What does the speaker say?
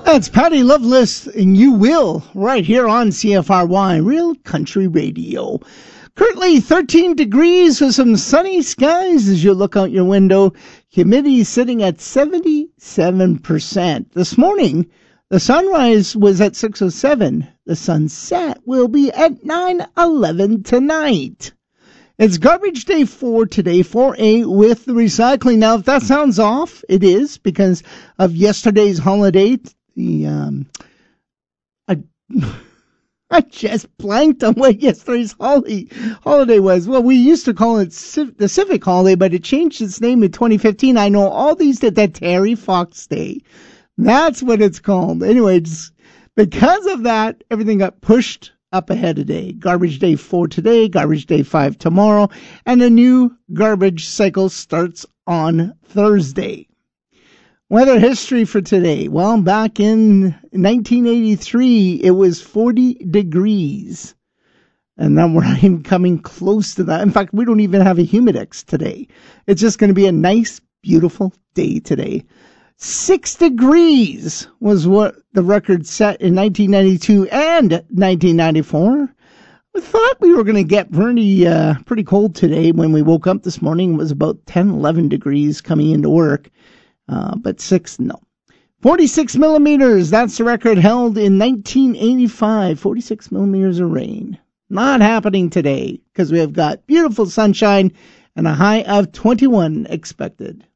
That's Patty Loveless, and You Will, right here on CFRY, Real Country Radio. Currently 13 degrees with some sunny skies as you look out your window. Humidity sitting at 77%. This morning, the sunrise was at 6:07. The sunset will be at 9:11 tonight. It's Garbage Day 4 today, 4A with the recycling. Now, if that sounds off, it is because of yesterday's holiday. I just blanked on what yesterday's holiday was. Well, we used to call it the Civic Holiday, but it changed its name in 2015. I know all these did that Terry Fox Day. That's what it's called. Anyway, because of that, everything got pushed up ahead a day. Garbage Day 4 today, Garbage Day 5 tomorrow, and a new garbage cycle starts on Thursday. Weather history for today. Well, back in 1983, it was 40 degrees. And now we're not even coming close to that. In fact, we don't even have a humidex today. It's just going to be a nice, beautiful day today. 6 degrees was what the record set in 1992 and 1994. We thought we were going to get pretty cold today. When we woke up this morning, it was about 10, 11 degrees coming into work. But 6, no. 46 millimeters, that's the record held in 1985. 46 millimeters of rain. Not happening today because we have got beautiful sunshine and a high of 21 expected.